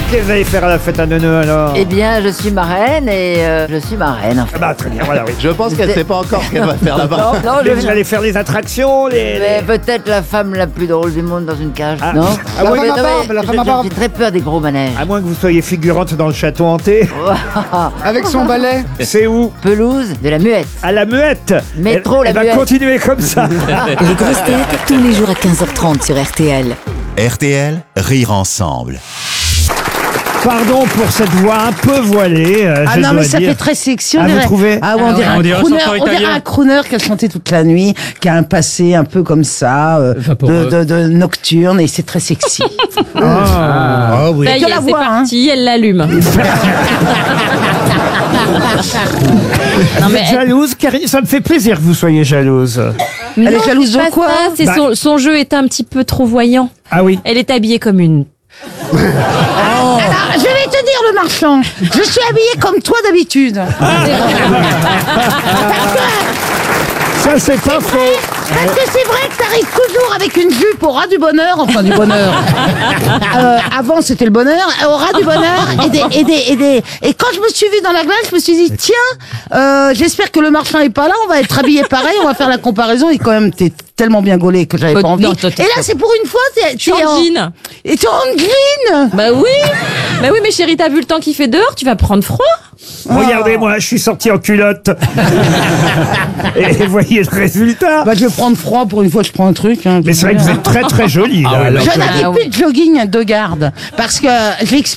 que vous allez faire à la fête à Neuneu alors? Eh bien, je suis marraine et je suis marraine. En fait. Ah bah très bien, voilà, oui. Je pense qu'elle sait pas encore ce qu'elle va faire là-bas. Non, Mais vous allez faire les attractions, Mais peut-être la femme la plus drôle du monde dans une cage, Ah. non? Ah ouais, mais la non, barbe, mais la femme à barbe. j'ai très peur des gros manèges. à moins que vous soyez figurante dans le château hanté. Avec son balai. C'est où? Pelouse de la Muette. À la Muette. Métro, elle la va Muette. continuer comme ça. Les grosses têtes, tous les jours à 15h30 sur RTL. RTL, rire ensemble. Pardon pour cette voix un peu voilée. Ah je non, dois mais ça dire. fait très sexy. Ah, vous trouvez? Ah ouais, on dirait On dirait un chanteur on dirait italien. un crooner qui a chanté toute la nuit, qui a un passé un peu comme ça, de nocturne, et c'est très sexy. Ah oui. Ça y Que est, la c'est voix, hein. parti, elle l'allume. Non, Vous mais êtes jalouse, Karine? Ça me fait plaisir que vous soyez jalouse. Elle est jalouse de pas quoi? ça, c'est Bah- son jeu est un petit peu trop voyant. Ah oui. Elle est habillée comme une... Alors, je vais te dire, le marchand, je suis habillée comme toi d'habitude. Ça c'est pas faux. Parce que c'est vrai que t'arrives toujours avec une jupe au ras du bonheur, enfin du bonheur. Avant c'était le bonheur, au ras du bonheur, et quand je me suis vue dans la glace, je me suis dit tiens, j'espère que le marchand est pas là, on va être habillés pareil, on va faire la comparaison, et quand même t'es tellement bien gaulé que j'avais pas envie. non, toi, Et là c'est pour une fois, Tu es en jean. Et t'es en jean. Bah oui, mais chérie, t'as vu le temps qu'il fait dehors, tu vas prendre froid. Regardez-moi, je suis sorti en culotte. Et voyez le résultat. Bah je vais prendre froid pour une fois, je prends un truc. Hein, Mais c'est vrai que vous êtes très très jolie. là, alors je que- n'avais plus de jogging de garde parce que j'ai